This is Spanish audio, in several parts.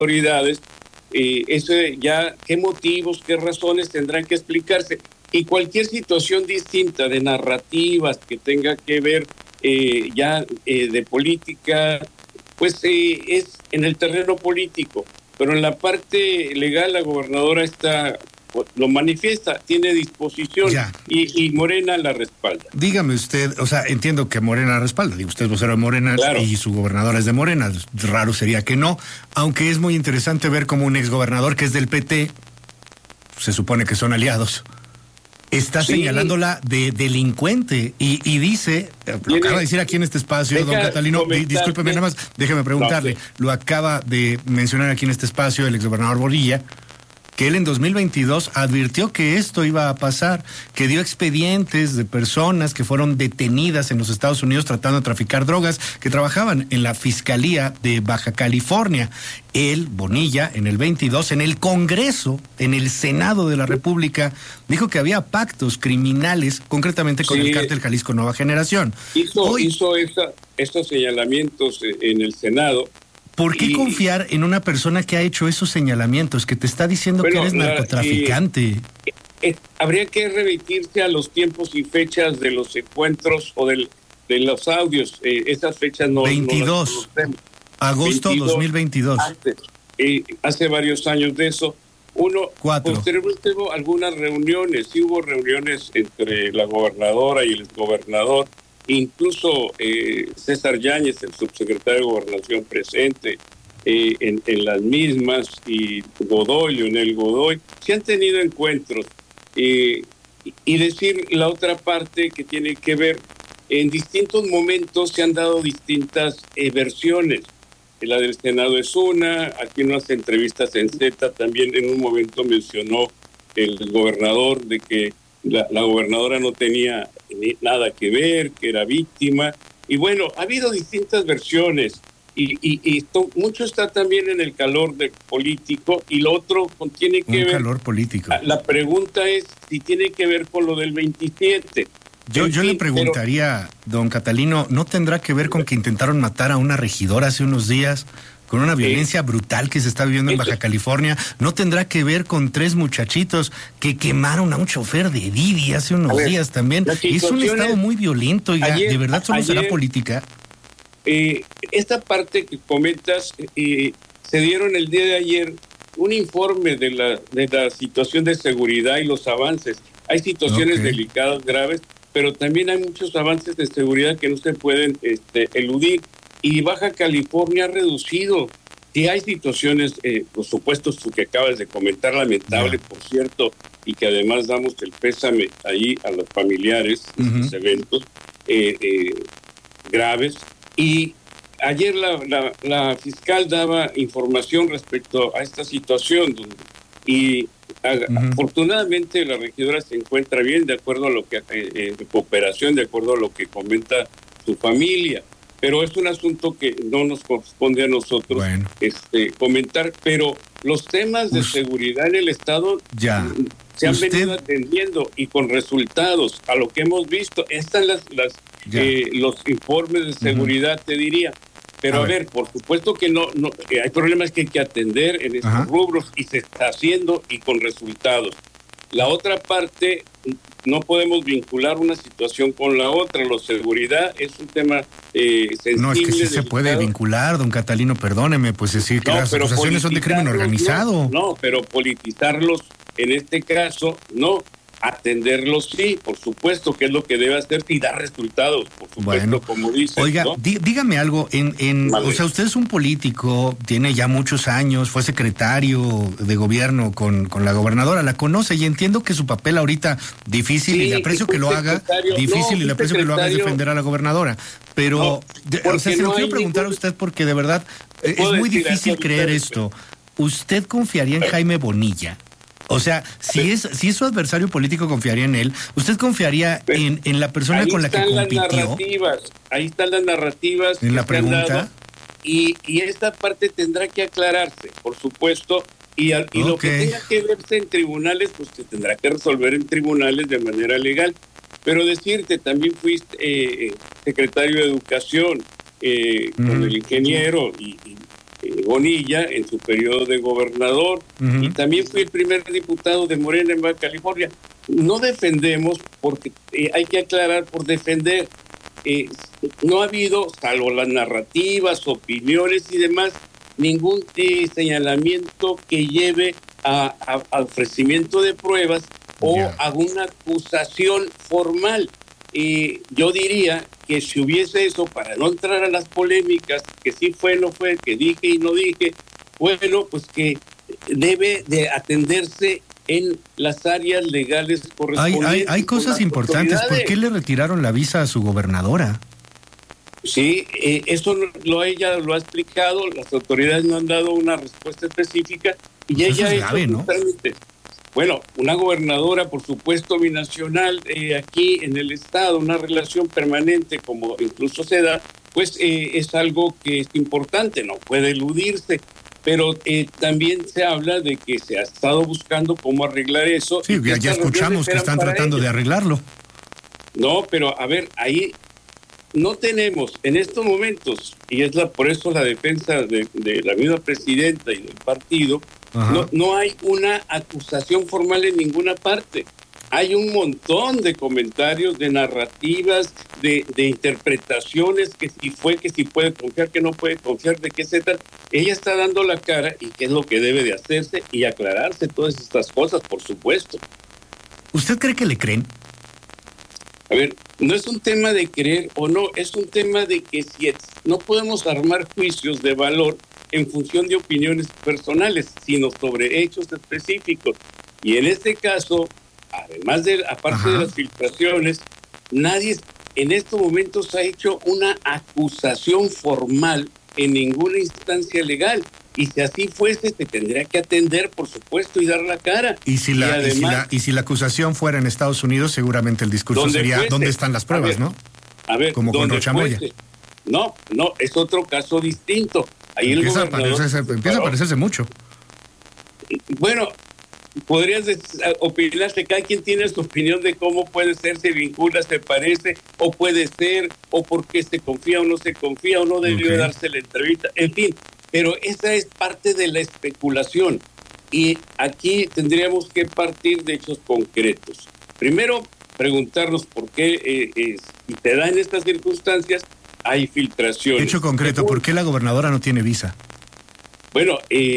autoridades, eso ya qué motivos, qué razones tendrán que explicarse. Y cualquier situación distinta de narrativas que tenga que ver de política, pues es en el terreno político. Pero en la parte legal la gobernadora lo manifiesta, tiene disposición y Morena la respalda. Dígame usted, o sea, entiendo que Morena la respalda, digo, usted es vocero de Morena, claro, y su gobernadora es de Morena, raro sería que no, aunque es muy interesante ver cómo un exgobernador que es del PT, se supone que son aliados, está señalándola de delincuente y dice, lo acaba de decir aquí en este espacio, don Catalino, discúlpeme nada más, déjeme preguntarle, lo acaba de mencionar aquí en este espacio el exgobernador Bonilla, que él en 2022 advirtió que esto iba a pasar, que dio expedientes de personas que fueron detenidas en los Estados Unidos tratando de traficar drogas, que trabajaban en la Fiscalía de Baja California. Él, Bonilla, en el 22, en el Congreso, en el Senado de la República, dijo que había pactos criminales, concretamente con el cártel Jalisco Nueva Generación. Hizo estos señalamientos en el Senado. ¿Por qué confiar en una persona que ha hecho esos señalamientos, que te está diciendo que eres narcotraficante? Habría que remitirse a los tiempos y fechas de los encuentros o de los audios. Esas fechas no 22, no agosto 22, 2022. Hace varios años de eso. Posteriormente hubo algunas reuniones. Sí hubo reuniones entre la gobernadora y el gobernador. Incluso César Yáñez, el subsecretario de Gobernación presente en las mismas, y Leonel Godoy, se han tenido encuentros. Y decir la otra parte que tiene que ver, en distintos momentos se han dado distintas versiones. La del Senado es una, aquí en unas entrevistas en Z también en un momento mencionó el gobernador de que la gobernadora no tenía nada que ver, que era víctima. Y bueno, ha habido distintas versiones y mucho está también en el calor político, y lo otro tiene que ver... calor político. La pregunta es si tiene que ver con lo del 27. Yo le preguntaría, don Catalino, ¿no tendrá que ver con que intentaron matar a una regidora hace unos días? Con una violencia brutal que se está viviendo en Baja California. ¿No tendrá que ver con 3 muchachitos que quemaron a un chofer de Didi hace unos días también? Es un estado muy violento, y ¿de verdad solo será política? Esta parte que comentas, se dieron el día de ayer un informe de la situación de seguridad y los avances. Hay situaciones delicadas, graves, pero también hay muchos avances de seguridad que no se pueden eludir. Y Baja California ha reducido. Sí hay situaciones, por supuesto, que acabas de comentar, lamentable, por cierto, y que además damos el pésame ahí a los familiares de estos eventos graves. Y ayer la fiscal daba información respecto a esta situación, y afortunadamente la regidora se encuentra bien, de acuerdo a lo que cooperación, de acuerdo a lo que comenta su familia. Pero es un asunto que no nos corresponde a nosotros comentar, pero los temas de seguridad en el Estado se han venido atendiendo, y con resultados, a lo que hemos visto. Están los informes de seguridad, te diría. Pero a ver, por supuesto que no hay problemas que hay que atender en estos rubros, y se está haciendo, y con resultados. La otra parte, no podemos vincular una situación con la otra. La seguridad es un tema sensible. No, es que sí se puede vincular, don Catalino, perdóneme, pues decir que las acusaciones son de crimen organizado. No, pero politizarlos en este caso, no. Atenderlos, sí, por supuesto, que es lo que debe hacer, y dar resultados, por supuesto, como dice. Oiga, ¿no? Dígame algo, o sea, usted es un político, tiene ya muchos años, fue secretario de gobierno con la gobernadora, la conoce, y entiendo que su papel ahorita difícil, y le aprecio que lo haga, difícil, y le aprecio que lo haga, es defender a la gobernadora, pero, o sea, se lo quiero preguntar a usted, porque de verdad es muy difícil creer esto. ¿Usted confiaría en Jaime Bonilla? O sea, si es su adversario político, ¿confiaría en él? ¿Usted confiaría en la persona con la que compitió? Ahí están las narrativas. En la pregunta. Y esta parte tendrá que aclararse, por supuesto. Y lo que tenga que verse en tribunales, pues se tendrá que resolver en tribunales de manera legal. Pero decirte, también fuiste secretario de Educación con el ingeniero, y Bonilla en su periodo de gobernador, y también fui el primer diputado de Morena en Baja California. No defendemos, porque hay que aclarar, por defender, no ha habido, salvo las narrativas, opiniones y demás, ningún señalamiento que lleve a ofrecimiento de pruebas o a una acusación formal. Yo diría que si hubiese eso, para no entrar a las polémicas, que sí fue, no fue, que dije y no dije, bueno, pues que debe de atenderse en las áreas legales correspondientes. Hay cosas importantes. ¿Por qué le retiraron la visa a su gobernadora? Sí, eso ella lo ha explicado, las autoridades no han dado una respuesta específica, y pues ella es grave, ¿no? Bueno, una gobernadora, por supuesto, binacional, aquí en el estado, una relación permanente, como incluso se da, pues es algo que es importante, no puede eludirse, pero también se habla de que se ha estado buscando cómo arreglar eso. Sí, ya escuchamos que están tratando de arreglarlo. No, pero a ver, ahí no tenemos en estos momentos, y es por eso la defensa de la misma presidenta y del partido, no hay una acusación formal en ninguna parte. Hay un montón de comentarios, de narrativas, de interpretaciones, que si fue, que si puede confiar, que no puede confiar, de qué se trata. Ella está dando la cara, y qué es lo que debe de hacerse y aclararse todas estas cosas, por supuesto. ¿Usted cree que le creen? A ver, no es un tema de creer o no, es un tema de que si no podemos armar juicios de valor en función de opiniones personales, sino sobre hechos específicos. Y en este caso, además aparte de las filtraciones, nadie en estos momentos ha hecho una acusación formal en ninguna instancia legal. Y si así fuese, se tendría que atender, por supuesto, y dar la cara. Y si la acusación fuera en Estados Unidos, seguramente el discurso sería ¿dónde están las pruebas, no? A ver, como con Rocha Moya. No, es otro caso distinto. Ahí empieza a parecerse mucho. Bueno, podrías opinar que cada quien tiene su opinión de cómo puede ser, se vincula, se parece, o puede ser, o por qué se confía o no se confía, o no debió darse la entrevista, en fin. Pero esa es parte de la especulación, y aquí tendríamos que partir de hechos concretos. Primero, preguntarnos por qué, si te da en estas circunstancias, hay filtraciones. Hecho concreto, ¿por qué la gobernadora no tiene visa? Bueno,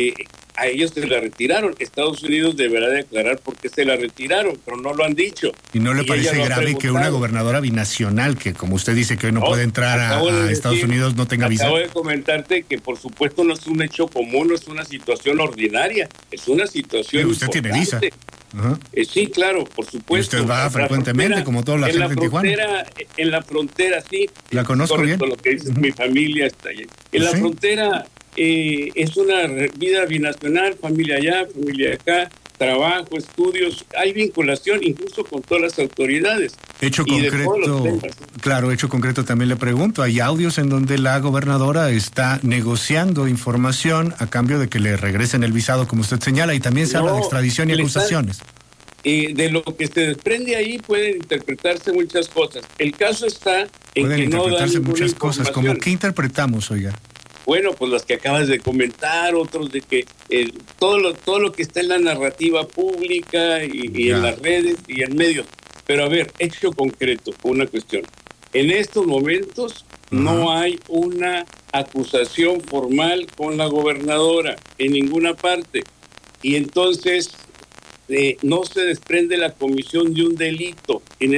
a ellos se la retiraron. Estados Unidos deberá de aclarar por qué se la retiraron, pero no lo han dicho. ¿Y no le parece grave que una gobernadora binacional, que como usted dice que hoy no puede entrar a Estados Unidos, no tenga visa? Acabo de comentarte que por supuesto no es un hecho común, no es una situación ordinaria, es una situación importante. ¿Usted tiene visa? Sí, claro, por supuesto. ¿Y usted va frecuentemente, como toda la gente en Tijuana? En la frontera, sí. La conozco bien. Lo que dice mi familia está allí. En la frontera es una vida binacional, familia allá, familia acá, trabajo, estudios, hay vinculación incluso con todas las autoridades. Hecho concreto, claro, hecho concreto también le pregunto, hay audios en donde la gobernadora está negociando información a cambio de que le regresen el visado, como usted señala, y también se habla de extradición y acusaciones. De lo que se desprende ahí pueden interpretarse muchas cosas. El caso está en que no dan muchas cosas, como ¿qué interpretamos, oiga? Bueno, pues las que acabas de comentar, otros de que todo lo que está en la narrativa pública y en las redes y en medios. Pero a ver, hecho concreto, una cuestión. En estos momentos no hay una acusación formal con la gobernadora en ninguna parte. Y entonces no se desprende la comisión de un delito en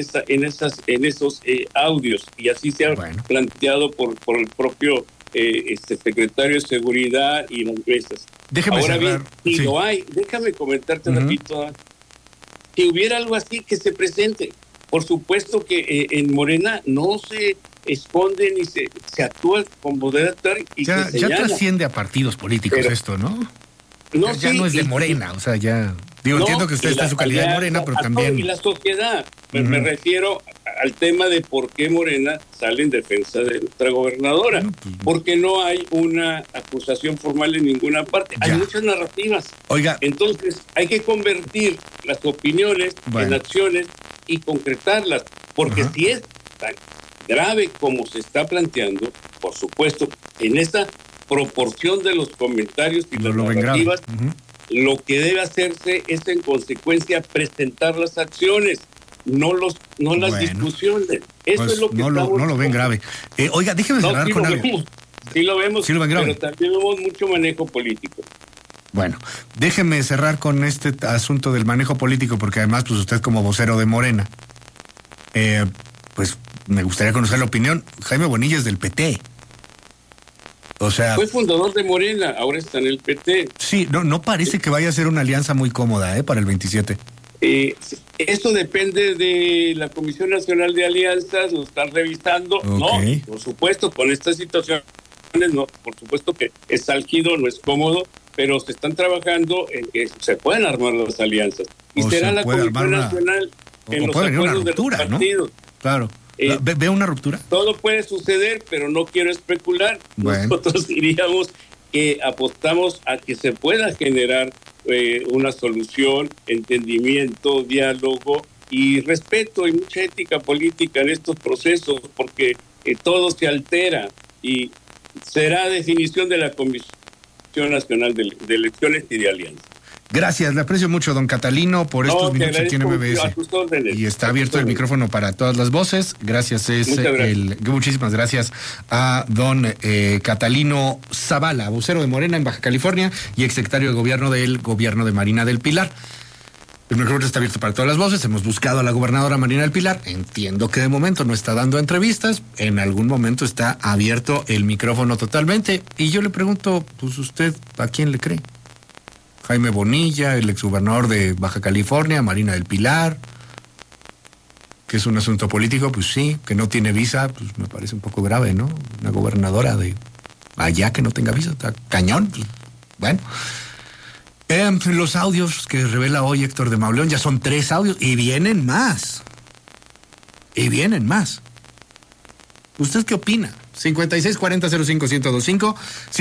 esos audios. Y así se ha planteado por el propio secretario de Seguridad y las mesas. Déjeme Ahora cerrar. bien, si lo hay, déjame comentarte rapidito, que hubiera algo así que se presente. Por supuesto que en Morena no se esconde ni se actúa como debe actuar y se señala. Ya trasciende a partidos políticos esto, ¿no? Ya no es de Morena, o sea, ya... entiendo que usted está en su calidad de Morena, pero también... Y la sociedad, me refiero al tema de por qué Morena sale en defensa de nuestra gobernadora, porque no hay una acusación formal en ninguna parte, hay muchas narrativas. Oiga. Entonces hay que convertir las opiniones en acciones y concretarlas, porque si es tan grave como se está planteando, por supuesto, en esta proporción de los comentarios y las narrativas, lo que debe hacerse es en consecuencia presentar las acciones, no las discusiones. Eso pues es lo que no lo ven grave. Oiga, déjeme cerrar con algo. Sí lo vemos, pero también vemos mucho manejo político. Bueno, déjeme cerrar con este asunto del manejo político, porque además, pues usted como vocero de Morena, pues me gustaría conocer la opinión. Jaime Bonilla es del PT. O sea, fue fundador de Morena, ahora está en el PT. Sí, no parece que vaya a ser una alianza muy cómoda, para el 27. Eso depende de la Comisión Nacional de Alianzas, lo están revisando. Okay. No, por supuesto, con estas situaciones, no, por supuesto que es álgido, no es cómodo, pero se están trabajando en que se pueden armar las alianzas. Y será la Comisión Nacional en los acuerdos de los partidos. ¿No? Claro. ¿Ve una ruptura? Todo puede suceder, pero no quiero especular. Bueno. Nosotros diríamos que apostamos a que se pueda generar una solución, entendimiento, diálogo y respeto. Hay mucha ética política en estos procesos porque todo se altera y será definición de la Comisión Nacional de Elecciones y de Alianza. Gracias, le aprecio mucho, don Catalino, por estos minutos aquí en MBS. Y está abierto el micrófono para todas las voces. Gracias, muchísimas gracias a don Catalino Zavala, vocero de Morena en Baja California y exsecretario de Gobierno del Gobierno de Marina del Pilar. El micrófono está abierto para todas las voces. Hemos buscado a la gobernadora Marina del Pilar. Entiendo que de momento no está dando entrevistas. En algún momento está abierto el micrófono totalmente. Y yo le pregunto, pues usted, ¿a quién le cree? Jaime Bonilla, el exgobernador de Baja California, Marina del Pilar, que es un asunto político, pues sí, que no tiene visa, pues me parece un poco grave, ¿no? Una gobernadora de allá que no tenga visa, está cañón, pues, bueno. Los audios que revela hoy Héctor de Mauleón ya son 3 audios y vienen más. ¿Usted qué opina? 5640-05-1025,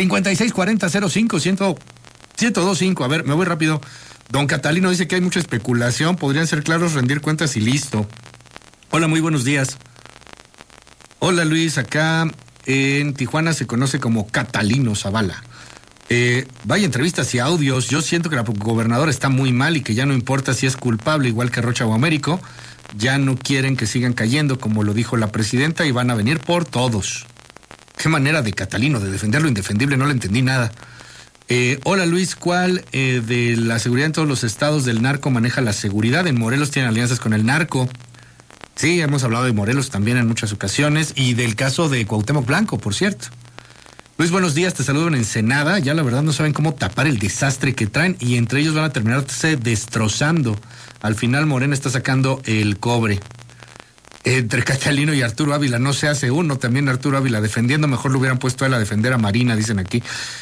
5640-05-1025. A ver, me voy rápido. Don Catalino dice que hay mucha especulación, podrían ser claros, rendir cuentas y listo. Hola, muy buenos días. Hola, Luis, acá en Tijuana se conoce como Catalino Zavala. Vaya entrevistas y audios. Yo siento que la gobernadora está muy mal y que ya no importa si es culpable, igual que Rocha o Américo. Ya no quieren que sigan cayendo, como lo dijo la presidenta, y van a venir por todos. Qué manera de Catalino de defender lo indefendible, no le entendí nada. Hola Luis, ¿cuál de la seguridad en todos los estados del narco maneja la seguridad? En Morelos tienen alianzas con el narco. Sí, hemos hablado de Morelos también en muchas ocasiones y del caso de Cuauhtémoc Blanco, por cierto. Luis, buenos días, te saludo en Ensenada. Ya la verdad no saben cómo tapar el desastre que traen y entre ellos van a terminarse destrozando. Al final Morena está sacando el cobre. Entre Catalino y Arturo Ávila no se hace uno, también Arturo Ávila defendiendo, mejor lo hubieran puesto a él a defender a Marina, dicen aquí.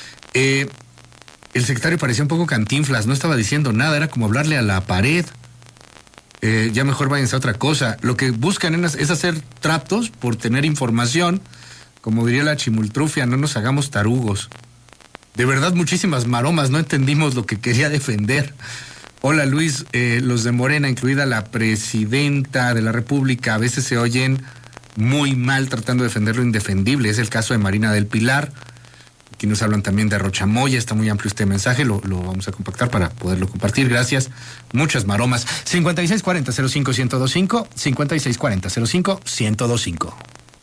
El secretario parecía un poco Cantinflas, no estaba diciendo nada, era como hablarle a la pared. Ya mejor váyanse a otra cosa. Lo que buscan es hacer tratos por tener información, como diría la chimultrufia, no nos hagamos tarugos. De verdad, muchísimas maromas, no entendimos lo que quería defender. Hola Luis, los de Morena, incluida la presidenta de la República, a veces se oyen muy mal tratando de defender lo indefendible. Es el caso de Marina del Pilar. Aquí nos hablan también de Rocha Moya, está muy amplio este mensaje, lo vamos a compactar para poderlo compartir, gracias. Muchas maromas. 5640-05-1025, 5640-05-1025.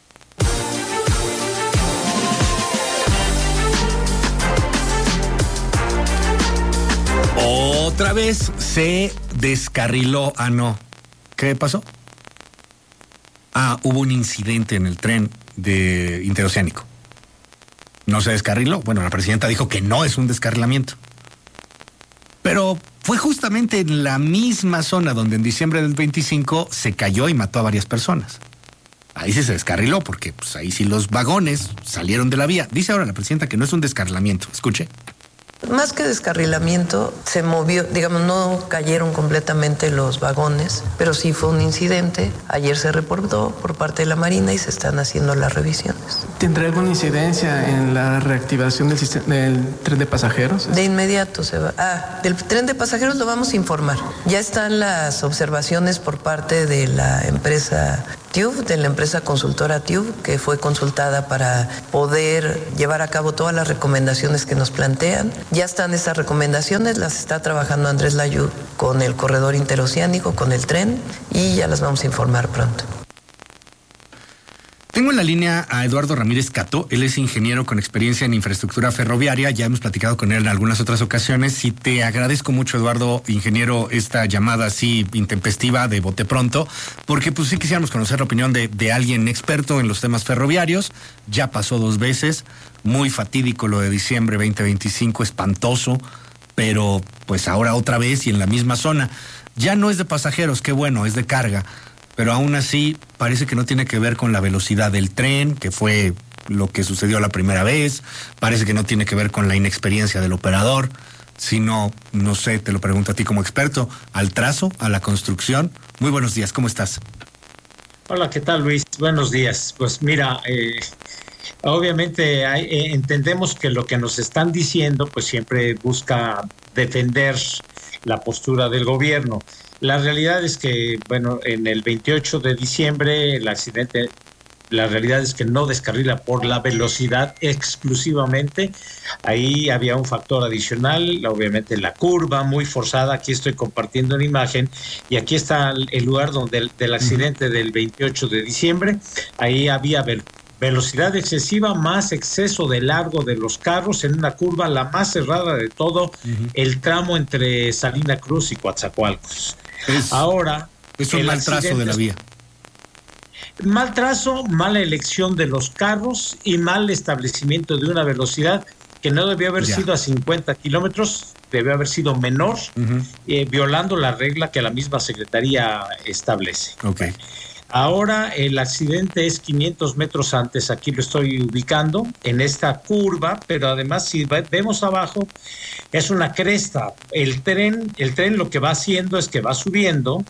Otra vez se descarriló. No. ¿Qué pasó? Hubo un incidente en el tren de interoceánico. ¿No se descarriló? Bueno, la presidenta dijo que no es un descarrilamiento. Pero fue justamente en la misma zona donde en diciembre del 25 se cayó y mató a varias personas. Ahí sí se descarriló porque pues, ahí sí los vagones salieron de la vía. Dice ahora la presidenta que no es un descarrilamiento. Escuche. Más que descarrilamiento, se movió, digamos, no cayeron completamente los vagones, pero sí fue un incidente. Ayer se reportó por parte de la Marina y se están haciendo las revisiones. ¿Tendrá alguna incidencia en la reactivación del tren de pasajeros? De inmediato se va. Del tren de pasajeros lo vamos a informar. Ya están las observaciones por parte de la empresa TÜV, de la empresa consultora TÜV, que fue consultada para poder llevar a cabo todas las recomendaciones que nos plantean. Ya están esas recomendaciones, las está trabajando Andrés Layud con el corredor interoceánico, con el tren, y ya las vamos a informar pronto. Tengo en la línea a Eduardo Ramírez Cató. Él es ingeniero con experiencia en infraestructura ferroviaria. Ya hemos platicado con él en algunas otras ocasiones y te agradezco mucho, Eduardo, ingeniero, esta llamada así intempestiva de bote pronto, porque pues sí quisiéramos conocer la opinión de alguien experto en los temas ferroviarios. Ya pasó 2 veces, muy fatídico lo de diciembre 2025, espantoso, pero pues ahora otra vez y en la misma zona. Ya no es de pasajeros, qué bueno, es de carga. Pero aún así parece que no tiene que ver con la velocidad del tren, que fue lo que sucedió la primera vez. Parece que no tiene que ver con la inexperiencia del operador, sino, no sé, te lo pregunto a ti como experto, al trazo, a la construcción. Muy buenos días, ¿cómo estás? Hola, ¿qué tal, Luis? Buenos días. Pues mira, obviamente entendemos que lo que nos están diciendo pues siempre busca defender la postura del gobierno. La realidad es que, bueno, en el 28 de diciembre el accidente, la realidad es que no descarrila por la velocidad exclusivamente. Ahí había un factor adicional, obviamente la curva muy forzada. Aquí estoy compartiendo una imagen y aquí está el lugar donde del accidente del 28 de diciembre. Ahí había velocidad excesiva más exceso de largo de los carros en una curva la más cerrada de todo el tramo entre Salina Cruz y Coatzacoalcos. Ahora es un mal trazo de la vía. Mal trazo, mala elección de los carros y mal establecimiento de una velocidad que no debió haber sido a 50 kilómetros, debió haber sido menor, violando la regla que la misma Secretaría establece. Okay. Ahora el accidente es 500 metros antes, aquí lo estoy ubicando, en esta curva, pero además si vemos abajo, es una cresta. El tren lo que va haciendo es que va subiendo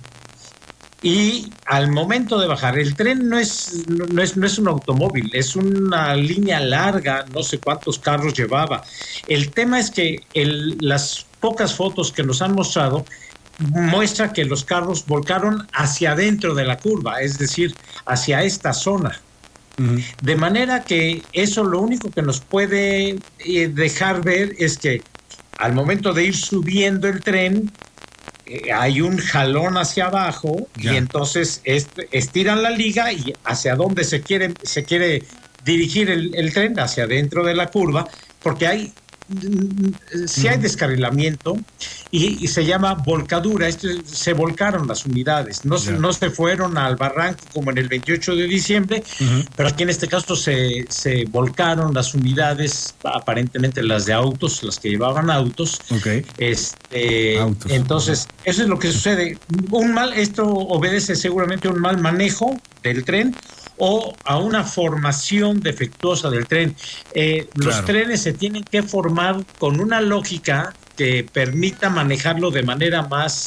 y al momento de bajar, el tren no es un automóvil, es una línea larga, no sé cuántos carros llevaba. El tema es que las pocas fotos que nos han mostrado muestra que los carros volcaron hacia adentro de la curva, es decir, hacia esta zona. De manera que eso lo único que nos puede dejar ver es que al momento de ir subiendo el tren, hay un jalón hacia abajo y entonces estiran la liga y hacia dónde se quiere dirigir el tren, hacia adentro de la curva, porque hay descarrilamiento y se llama volcadura. Se volcaron las unidades, no se fueron al barranco como en el 28 de diciembre, pero aquí en este caso se volcaron las unidades, aparentemente las de autos, las que llevaban autos. Autos. Entonces, eso es lo que sucede. Esto obedece seguramente a un mal manejo del tren o a una formación defectuosa del tren. Los trenes se tienen que formar con una lógica que permita manejarlo de manera más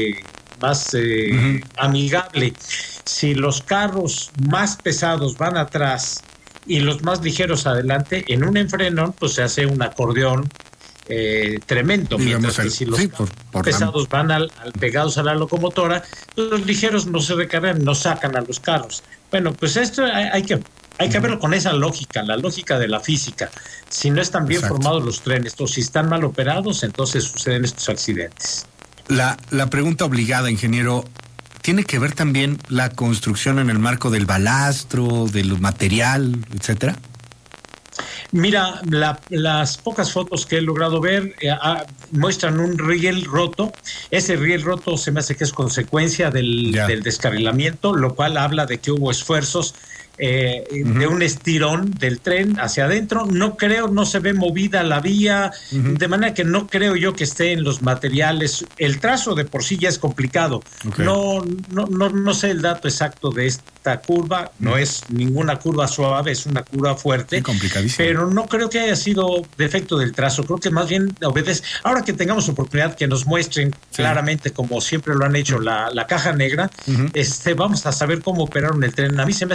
amigable. Si los carros más pesados van atrás y los más ligeros adelante, en un enfrenón pues se hace un acordeón tremendo, mientras que si los pesados van pegados a la locomotora, los ligeros no se recargan, no sacan a los carros. Bueno, pues esto hay que verlo con esa lógica, la lógica de la física. Si no están bien formados los trenes, o si están mal operados, entonces suceden estos accidentes. La pregunta obligada, ingeniero, ¿tiene que ver también la construcción en el marco del balastro, del material, etcétera? Mira, las pocas fotos que he logrado ver muestran un riel roto. Ese riel roto se me hace que es consecuencia del descarrilamiento, lo cual habla de que hubo esfuerzos de un estirón del tren hacia adentro. No se ve movida la vía, de manera que no creo yo que esté en los materiales. El trazo de por sí ya es complicado. No sé el dato exacto de esta curva, no es ninguna curva suave, es una curva fuerte, pero no creo que haya sido defecto del trazo, creo que más bien obedece. Ahora que tengamos oportunidad que nos muestren claramente, como siempre lo han hecho, la caja negra, vamos a saber cómo operaron el tren. A mí se me hace que ahí es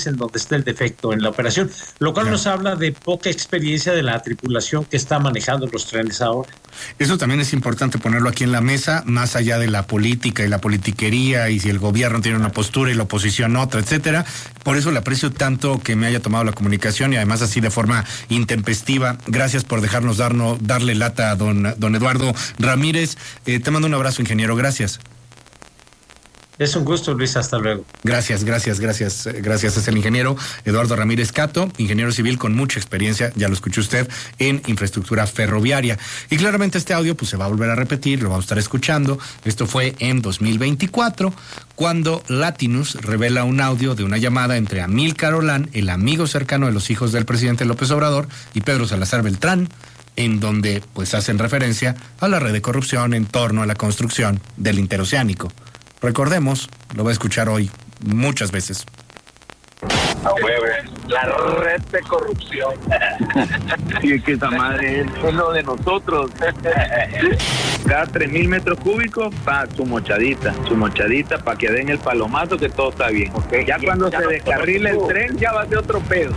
es en donde está el defecto en la operación, lo cual nos habla de poca experiencia de la tripulación que está manejando los trenes ahora. Eso también es importante ponerlo aquí en la mesa, más allá de la política y la politiquería, y si el gobierno tiene una postura y la oposición otra, etcétera. Por eso le aprecio tanto que me haya tomado la comunicación y además así de forma intempestiva. Gracias por dejarnos darle lata a don Eduardo Ramírez. Te mando un abrazo, ingeniero. Gracias. Es un gusto, Luis, hasta luego. Gracias. Es el ingeniero Eduardo Ramírez Cato, ingeniero civil con mucha experiencia, ya lo escuchó usted, en infraestructura ferroviaria. Y claramente este audio pues se va a volver a repetir, lo vamos a estar escuchando. Esto fue en 2024, cuando Latinus revela un audio de una llamada entre Amílcar Olán, el amigo cercano de los hijos del presidente López Obrador, y Pedro Salazar Beltrán, en donde pues hacen referencia a la red de corrupción en torno a la construcción del interoceánico. Recordemos, lo va a escuchar hoy muchas veces. A huevo, la red de corrupción. Sí, es que esa madre es lo de nosotros. Cada 3,000 metros cúbicos, su mochadita para que den el palomazo que todo está bien. Okay. Ya cuando se descarrile el tren, ya va a ser otro pedo.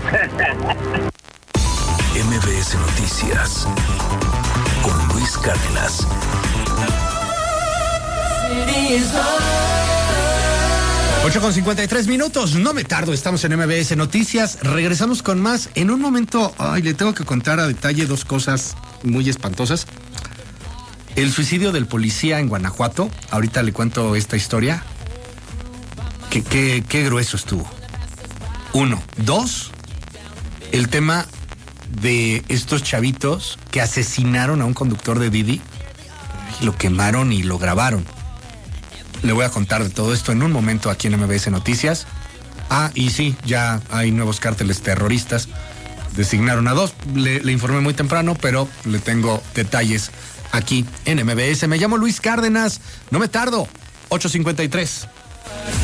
MBS Noticias con Luis Cárdenas. 8:53, no me tardo, estamos en MBS Noticias, regresamos con más. En un momento, le tengo que contar a detalle dos cosas muy espantosas. El suicidio del policía en Guanajuato, ahorita le cuento esta historia. Qué grueso estuvo. 1, 2, el tema de estos chavitos que asesinaron a un conductor de Didi, lo quemaron y lo grabaron. Le voy a contar de todo esto en un momento aquí en MBS Noticias. Y sí, ya hay nuevos cárteles terroristas. Designaron a 2. Le informé muy temprano, pero le tengo detalles aquí en MBS. Me llamo Luis Cárdenas. No me tardo. 8:53.